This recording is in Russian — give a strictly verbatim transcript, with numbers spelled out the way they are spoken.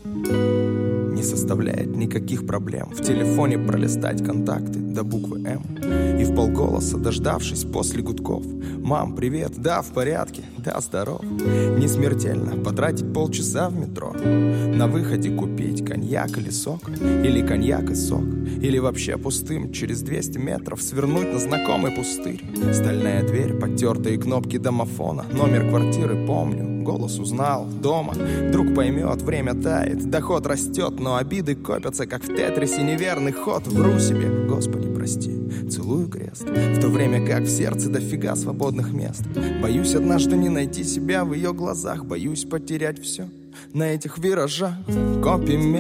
Не составляет никаких проблем в телефоне пролистать контакты до буквы М. И вполголоса, дождавшись после гудков: «Мам, привет, да, в порядке, да, здоров». Не смертельно потратить полчаса в метро, на выходе купить коньяк или сок, или коньяк и сок, или вообще пустым через двести метров свернуть на знакомый пустырь. Стальная дверь, потертые кнопки домофона, номер квартиры помню, голос узнал, дома. Друг поймет, время тает, доход растет, но обиды копятся, как в тетрисе, неверный ход. Вру себе, Господи, прости, целую крест, в то время как в сердце дофига свободных мест. Боюсь однажды не найти себя в ее глазах, боюсь потерять все на этих виражах. Копи